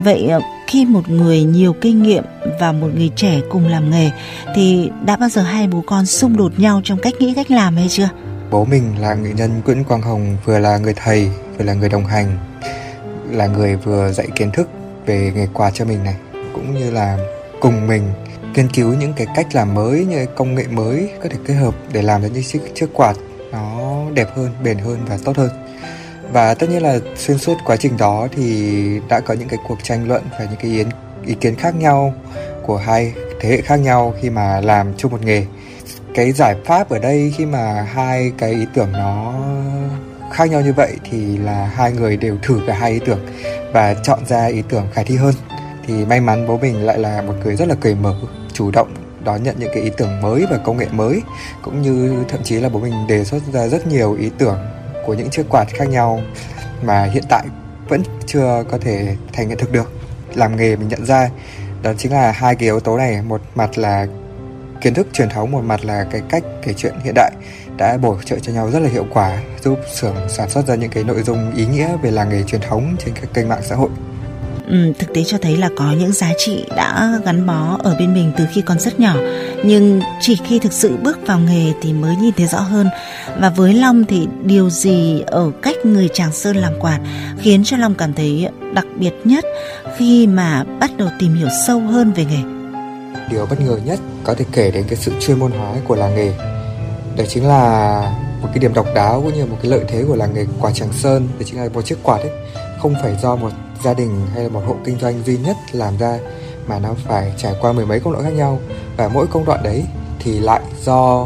Vậy khi một người nhiều kinh nghiệm và một người trẻ cùng làm nghề thì đã bao giờ hai bố con xung đột nhau trong cách nghĩ cách làm hay chưa? Bố mình là nghệ nhân Nguyễn Quang Hồng, vừa là người thầy, vừa là người đồng hành, là người vừa dạy kiến thức về nghề quạt cho mình này, cũng như là cùng mình nghiên cứu những cái cách làm mới, như công nghệ mới có thể kết hợp để làm ra những chiếc quạt nó đẹp hơn, bền hơn và tốt hơn. Và tất nhiên là xuyên suốt quá trình đó thì đã có những cái cuộc tranh luận và những cái ý kiến khác nhau của hai thế hệ khác nhau khi mà làm chung một nghề. Cái giải pháp ở đây khi mà hai cái ý tưởng nó khác nhau như vậy thì là hai người đều thử cả hai ý tưởng và chọn ra ý tưởng khả thi hơn. Thì may mắn bố mình lại là một người rất là cởi mở, chủ động đón nhận những cái ý tưởng mới và công nghệ mới, cũng như thậm chí là bố mình đề xuất ra rất nhiều ý tưởng của những chiếc quạt khác nhau mà hiện tại vẫn chưa có thể thành hiện thực được. Làm nghề mình nhận ra đó chính là hai cái yếu tố này, một mặt là kiến thức truyền thống, một mặt là cái cách kể chuyện hiện đại đã bổ trợ cho nhau rất là hiệu quả, giúp xưởng sản xuất ra những cái nội dung ý nghĩa về làng nghề truyền thống trên các kênh mạng xã hội. Thực tế cho thấy là có những giá trị đã gắn bó ở bên mình từ khi còn rất nhỏ, nhưng chỉ khi thực sự bước vào nghề thì mới nhìn thấy rõ hơn. Và với Long thì điều gì ở cách người Tràng Sơn làm quạt khiến cho Long cảm thấy đặc biệt nhất khi mà bắt đầu tìm hiểu sâu hơn về nghề? Điều bất ngờ nhất có thể kể đến cái sự chuyên môn hóa của làng nghề. Đó chính là một cái điểm độc đáo cũng như một cái lợi thế của làng nghề quạt Tràng Sơn. Đó chính là một chiếc quạt ấy không phải do một gia đình hay là một hộ kinh doanh duy nhất làm ra, mà nó phải trải qua mười mấy công đoạn khác nhau, và mỗi công đoạn đấy thì lại do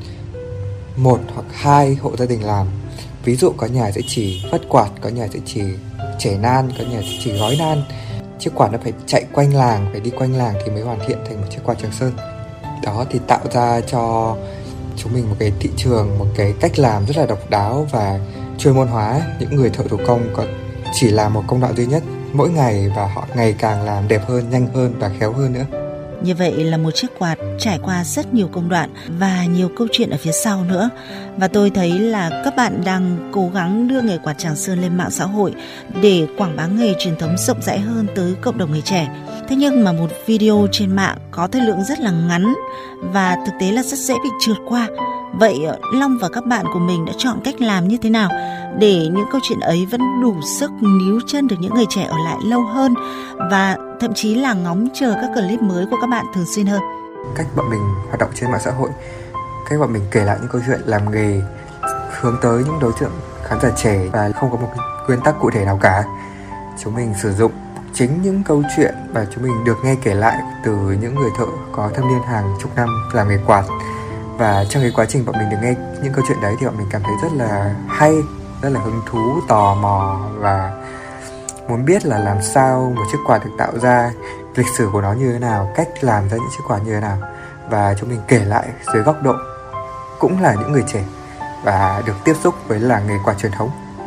một hoặc hai hộ gia đình làm. Ví dụ có nhà sẽ chỉ vắt quạt, có nhà sẽ chỉ chẻ nan, có nhà sẽ chỉ gói nan. Chiếc quạt nó phải chạy quanh làng, phải đi quanh làng thì mới hoàn thiện thành một chiếc quạt Tràng Sơn. Đó thì tạo ra cho chúng mình một cái thị trường, một cái cách làm rất là độc đáo và chuyên môn hóa. Những người thợ thủ công có chỉ làm một công đoạn duy nhất mỗi ngày, và họ ngày càng làm đẹp hơn, nhanh hơn và khéo hơn nữa. Như vậy là một chiếc quạt trải qua rất nhiều công đoạn và nhiều câu chuyện ở phía sau nữa. Và tôi thấy là các bạn đang cố gắng đưa nghề quạt Tràng Sơn lên mạng xã hội để quảng bá nghề truyền thống rộng rãi hơn tới cộng đồng người trẻ. Thế nhưng mà một video trên mạng có thời lượng rất là ngắn và thực tế là rất dễ bị trượt qua. Vậy Long và các bạn của mình đã chọn cách làm như thế nào để những câu chuyện ấy vẫn đủ sức níu chân được những người trẻ ở lại lâu hơn, và thậm chí là ngóng chờ các clip mới của các bạn thường xuyên hơn? Cách bọn mình hoạt động trên mạng xã hội, cách bọn mình kể lại những câu chuyện làm nghề hướng tới những đối tượng khán giả trẻ và không có một nguyên tắc cụ thể nào cả. Chúng mình sử dụng chính những câu chuyện và chúng mình được nghe kể lại từ những người thợ có thâm niên hàng chục năm làm nghề quạt. Và trong cái quá trình bọn mình được nghe những câu chuyện đấy thì bọn mình cảm thấy rất là hay, rất là hứng thú, tò mò và muốn biết là làm sao một chiếc quạt được tạo ra, lịch sử của nó như thế nào, cách làm ra những chiếc quạt như thế nào. Và chúng mình kể lại dưới góc độ cũng là những người trẻ và được tiếp xúc với làng nghề quạt truyền thống.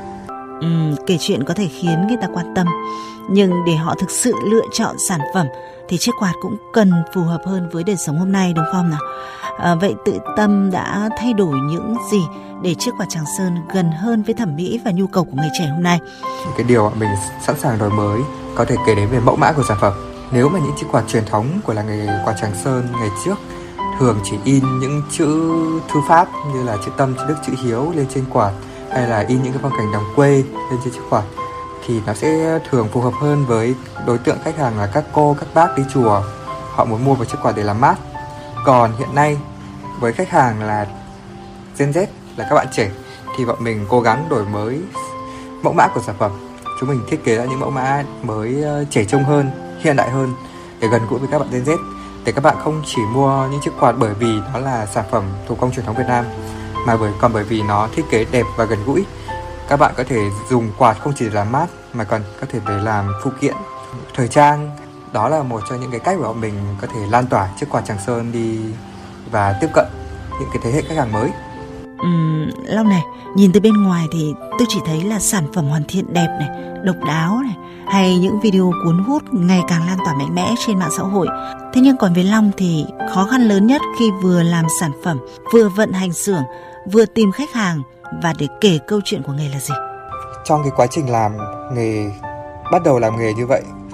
Kể chuyện có thể khiến người ta quan tâm, nhưng để họ thực sự lựa chọn sản phẩm thì chiếc quạt cũng cần phù hợp hơn với đời sống hôm nay, đúng không nào? Vậy Tự Tâm đã thay đổi những gì để chiếc quạt Tràng Sơn gần hơn với thẩm mỹ và nhu cầu của người trẻ hôm nay? Cái điều mình sẵn sàng đổi mới có thể kể đến về mẫu mã của sản phẩm. Nếu mà những chiếc quạt truyền thống của làng nghề quạt Tràng Sơn ngày trước thường chỉ in những chữ thư pháp như là chữ Tâm, chữ Đức, chữ Hiếu lên trên quạt, hay là in những cái phong cảnh đồng quê lên trên chiếc quạt, thì nó sẽ thường phù hợp hơn với đối tượng khách hàng là các cô, các bác đi chùa. Họ muốn mua một chiếc quạt để làm mát. Còn hiện nay với khách hàng là Gen Z, là các bạn trẻ, thì bọn mình cố gắng đổi mới mẫu mã của sản phẩm. Chúng mình thiết kế ra những mẫu mã mới trẻ trung hơn, hiện đại hơn để gần gũi với các bạn Gen Z, để các bạn không chỉ mua những chiếc quạt bởi vì nó là sản phẩm thủ công truyền thống Việt Nam, mà bởi vì nó thiết kế đẹp và gần gũi. Các bạn có thể dùng quạt không chỉ để làm mát mà còn có thể để làm phụ kiện, thời trang. Đó là một trong những cái cách mà bọn mình có thể lan tỏa chiếc quạt Tràng Sơn đi và tiếp cận những cái thế hệ khách hàng mới. Long này, nhìn từ bên ngoài thì tôi chỉ thấy là sản phẩm hoàn thiện đẹp này, độc đáo này, hay những video cuốn hút ngày càng lan tỏa mạnh mẽ trên mạng xã hội. Thế nhưng còn với Long thì khó khăn lớn nhất khi vừa làm sản phẩm, vừa vận hành xưởng, vừa tìm khách hàng và để kể câu chuyện của nghề là gì? Trong cái quá trình làm nghề, bắt đầu làm nghề như vậy